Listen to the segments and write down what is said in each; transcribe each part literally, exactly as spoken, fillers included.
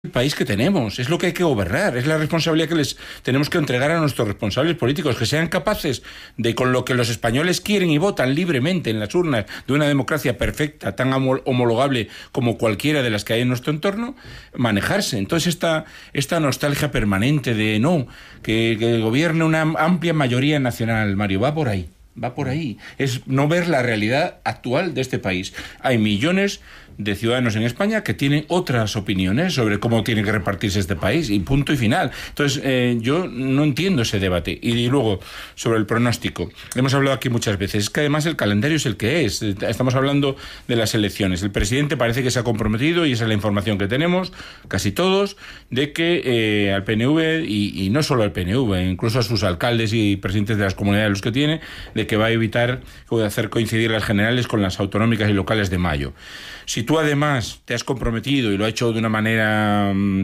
el país que tenemos, es lo que hay que gobernar, es la responsabilidad que les tenemos que entregar a nuestros responsables políticos, que sean capaces de, con lo que los españoles quieren y votan libremente en las urnas de una democracia perfecta, tan homologable como cualquiera de las que hay en nuestro entorno, manejarse. Entonces esta, esta nostalgia permanente de no, que, que gobierne una amplia mayoría nacional, Mario, va por ahí. Va por ahí. Es no ver la realidad actual de este país. Hay millones de ciudadanos en España que tienen otras opiniones sobre cómo tiene que repartirse este país, y punto y final. Entonces, eh, yo no entiendo ese debate. Y, y luego, sobre el pronóstico. Hemos hablado aquí muchas veces. Es que además el calendario es el que es. Estamos hablando de las elecciones. El presidente parece que se ha comprometido, y esa es la información que tenemos, casi todos, de que eh, al P N V, y, y no solo al P N V, incluso a sus alcaldes y presidentes de las comunidades los que tiene, de que va a evitar hacer coincidir las generales con las autonómicas y locales de mayo. Si tú además te has comprometido, y lo ha hecho de una manera mmm,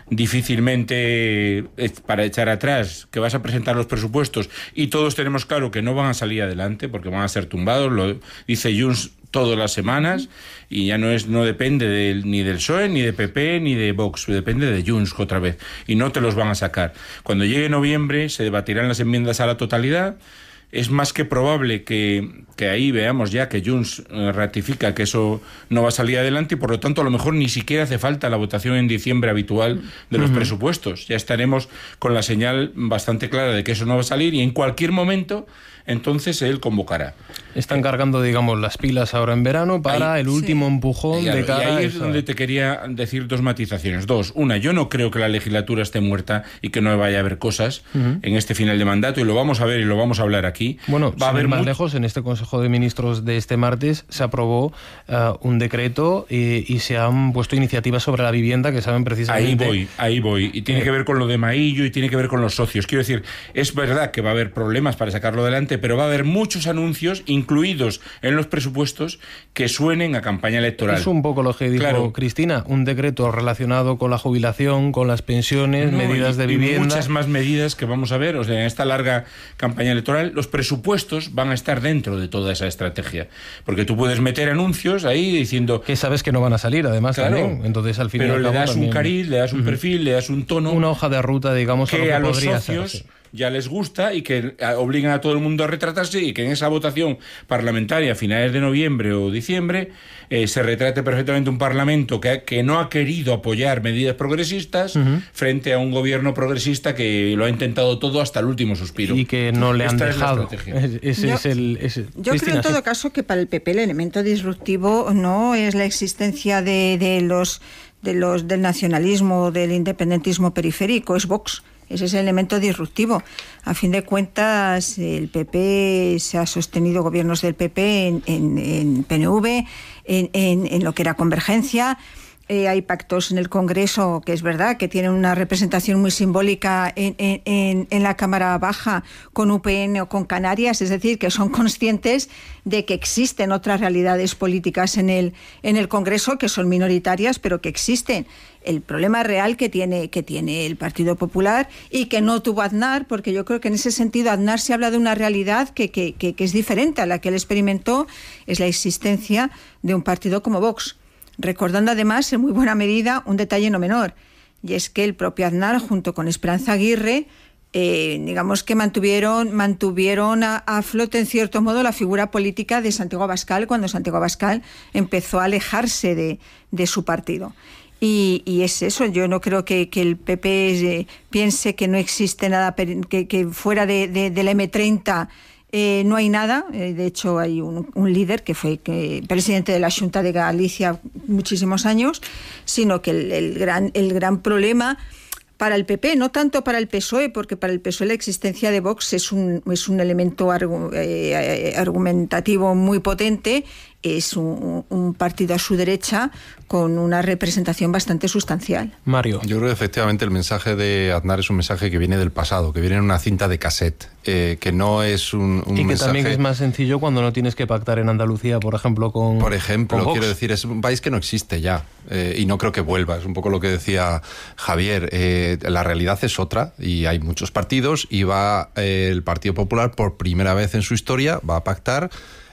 difícilmente para echar atrás, que vas a presentar los presupuestos, y todos tenemos claro que no van a salir adelante porque van a ser tumbados, lo dice Junts todas las semanas, y ya no es no depende de, ni del P S O E, ni de P P, ni de Vox, depende de Junts otra vez, y no te los van a sacar. Cuando llegue noviembre se debatirán las enmiendas a la totalidad. Es más que probable que, que ahí veamos ya que Junts ratifica que eso no va a salir adelante, y por lo tanto a lo mejor ni siquiera hace falta la votación en diciembre habitual de los uh-huh. presupuestos. Ya estaremos con la señal bastante clara de que eso no va a salir, y en cualquier momento entonces él convocará. Están cargando, digamos, las pilas ahora en verano para ahí, el último sí. empujón claro, de cara y ahí a es esa... donde te quería decir dos matizaciones. Dos, una, yo no creo que la legislatura esté muerta y que no vaya a haber cosas uh-huh. en este final de mandato, y lo vamos a ver y lo vamos a hablar aquí. Bueno, va a haber más muy... lejos, en este Consejo de Ministros de este martes se aprobó uh, un decreto y, y se han puesto iniciativas sobre la vivienda que saben precisamente... Ahí voy, ahí voy. Y tiene eh... que ver con lo de Maillo y tiene que ver con los socios. Quiero decir, es verdad que va a haber problemas para sacarlo adelante, pero va a haber muchos anuncios incluidos en los presupuestos que suenen a campaña electoral. Es un poco lo que dijo claro. Cristina, un decreto relacionado con la jubilación, con las pensiones, no, medidas y, de vivienda... Y muchas más medidas que vamos a ver. O sea, en esta larga campaña electoral, los presupuestos van a estar dentro de toda esa estrategia. Porque tú puedes meter anuncios ahí diciendo... Que sabes que no van a salir, además, claro, también. Entonces, al final pero le das también... un cariz, le das un uh-huh. perfil, le das un tono... Una hoja de ruta, digamos, que a, lo que a los podría socios... ser, sí. ya les gusta, y que obligan a todo el mundo a retratarse, y que en esa votación parlamentaria a finales de noviembre o diciembre eh, se retrate perfectamente un parlamento que, que no ha querido apoyar medidas progresistas uh-huh. frente a un gobierno progresista que lo ha intentado todo hasta el último suspiro. Y que no le han Esta dejado. Es ese yo es el, ese... yo Cristina, creo en todo sí. caso que para el P P el elemento disruptivo no es la existencia de, de los de los del nacionalismo, del independentismo periférico, es Vox. Ese es el elemento disruptivo. A fin de cuentas, el P P se ha sostenido, gobiernos del P P en, en, en P N V, en, en, en lo que era Convergencia. Eh, hay pactos en el Congreso, que es verdad, que tienen una representación muy simbólica en, en, en la Cámara Baja con U P N o con Canarias, es decir, que son conscientes de que existen otras realidades políticas en el, en el Congreso, que son minoritarias, pero que existen. El problema real que tiene, que tiene el Partido Popular, y que no tuvo Aznar, porque yo creo que en ese sentido Aznar se habla de una realidad que, que, que, que es diferente a la que él experimentó, es la existencia de un partido como Vox. Recordando además, en muy buena medida, un detalle no menor, y es que el propio Aznar, junto con Esperanza Aguirre, eh, digamos que mantuvieron, mantuvieron a, a flote, en cierto modo, la figura política de Santiago Abascal, cuando Santiago Abascal empezó a alejarse de, de su partido. Y, y es eso, yo no creo que, que el P P eh, piense que no existe nada, que, que fuera de, de, de la eme treinta eh, no hay nada. Eh, de hecho, hay un, un líder que fue que, presidente de la Xunta de Galicia muchísimos años, sino que el, el, gran, el gran problema para el P P, no tanto para el P S O E, porque para el P S O E la existencia de Vox es un, es un elemento argu, eh, argumentativo muy potente, es un, un partido a su derecha con una representación bastante sustancial. Mario. Yo creo que efectivamente el mensaje de Aznar es un mensaje que viene del pasado, que viene en una cinta de cassette, eh, que no es un, un y que mensaje... también es más sencillo cuando no tienes que pactar en Andalucía, por ejemplo, con Por ejemplo, con quiero decir, es un país que no existe ya, eh, y no creo que vuelva, es un poco lo que decía Javier, eh, la realidad es otra, y hay muchos partidos, y va eh, el Partido Popular por primera vez en su historia, va a pactar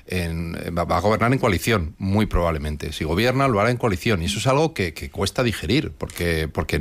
en, va a gobernar en coalición, muy probablemente. Si gobierna, lo hará en coalición. Y eso es algo que, que cuesta digerir, porque, porque